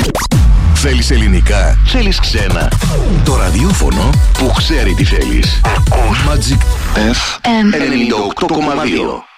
Θέλεις ελληνικά, θέλεις ξένα. Το ραδιόφωνο που ξέρει τι θέλεις. Ακούς Magic FM 98,2.